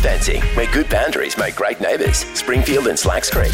fencing, where good boundaries make great neighbours. Springfield and Slacks Creek.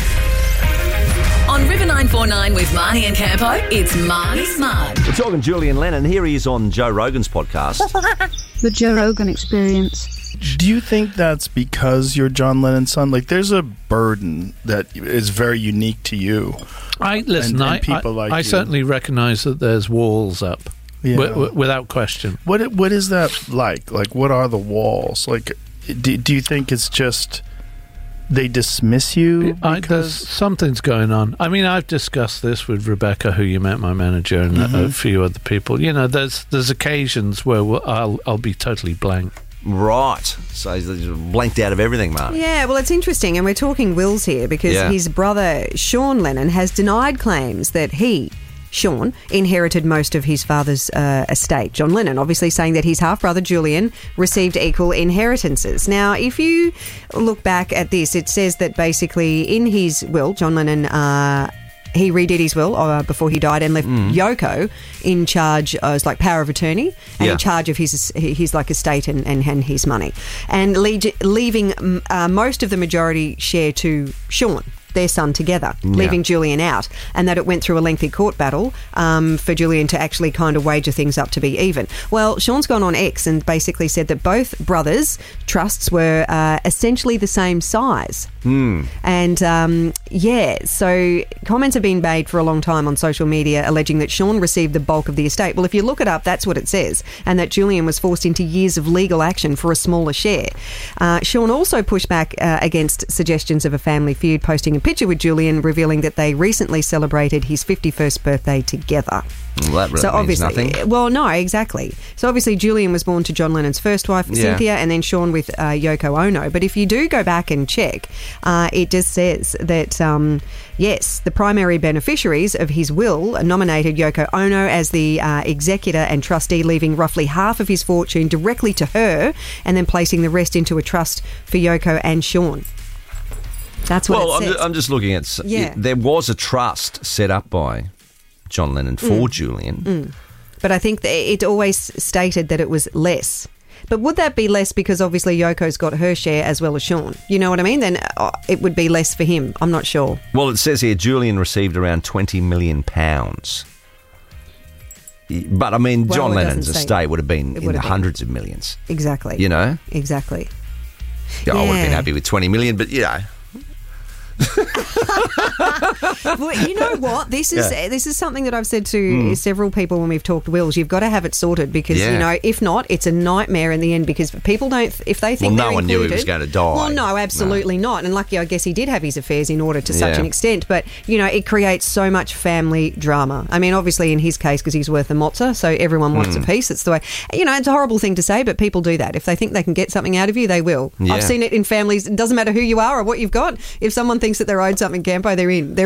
On River 949 with Marnie and Campo, it's Marnie's Mud. We're talking Julian Lennon. Here he is on Joe Rogan's podcast. The Joe Rogan Experience. Do you think that's because you're John Lennon's son? Like, there's a burden that is very unique to you. I certainly recognise that there's walls up, without question. What is that like? Like, what are the walls? Like, do you think it's just they dismiss you because something's going on? I mean, I've discussed this with Rebecca, who you met, my manager, and a few other people. You know, there's occasions where I'll be totally blank. Right. So he's blanked out of everything, Mark. Yeah, well, it's interesting, and we're talking wills here because his brother, Sean Lennon, has denied claims that he, Sean, inherited most of his father's estate. John Lennon obviously saying that his half-brother Julian received equal inheritances. Now, if you look back at this, it says that basically in his will, John Lennon he redid his will before he died and left Yoko in charge as like power of attorney and in charge of his like estate and his money, and leaving most of the majority share to Sean, their son, together, leaving Julian out, and that it went through a lengthy court battle for Julian to actually kind of wager things up to be even. Well, Sean's gone on X and basically said that both brothers' trusts were essentially the same size. And so comments have been made for a long time on social media alleging that Sean received the bulk of the estate. Well, if you look it up, that's what it says, and that Julian was forced into years of legal action for a smaller share. Sean also pushed back against suggestions of a family feud, posting a picture with Julian revealing that they recently celebrated his 51st birthday together. Well, that really means nothing. Well, no, exactly. So obviously Julian was born to John Lennon's first wife, Cynthia, and then Sean with Yoko Ono. But if you do go back and check, it just says that, yes, the primary beneficiaries of his will nominated Yoko Ono as the executor and trustee, leaving roughly half of his fortune directly to her and then placing the rest into a trust for Yoko and Sean. That's what it says. I'm just looking at... There was a trust set up by John Lennon for Julian. But I think it always stated that it was less. But would that be less because obviously Yoko's got her share as well as Sean? You know what I mean? Then it would be less for him. I'm not sure. Well, it says here Julian received around £20 million. But, I mean, John Lennon's estate would have been in the hundreds of millions. Exactly. You know? Exactly. Yeah, I would have been happy with 20 million, but, you know... Well, you know what? This is something that I've said to several people when we've talked wills. You've got to have it sorted because, you know, if not, it's a nightmare in the end because people don't, if they think no one knew he was going to die. Well, no, absolutely not. And lucky, I guess he did have his affairs in order to such an extent. But, you know, it creates so much family drama. I mean, obviously in his case, because he's worth a mozza, so everyone wants a piece. It's the way, you know, it's a horrible thing to say, but people do that. If they think they can get something out of you, they will. I've seen it in families. It doesn't matter who you are or what you've got. If someone thinks that they're owed something, Campo, they're in. They're